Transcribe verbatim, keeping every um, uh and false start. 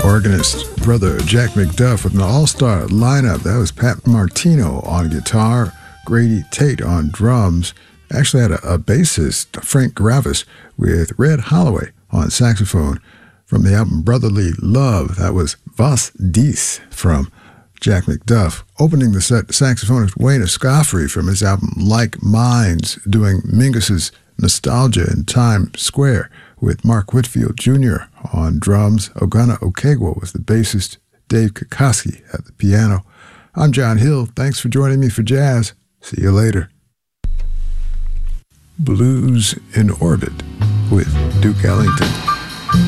organist brother Jack McDuff with an all-star lineup. That was Pat Martino on guitar, Grady Tate on drums. Actually had a, a bassist, Frank Gravis, with Red Holloway on saxophone. From the album Brotherly Love, that was Was Dies from Jack McDuff. Opening the set, saxophonist Wayne Escoffery from his album Like Minds, doing Mingus's Nostalgia in Times Square with Mark Whitfield Junior on drums. Ogana Okegwo was the bassist, Dave Kukoski at the piano. I'm John Hill. Thanks for joining me for Jazz. See you later. Blues in Orbit with Duke Ellington.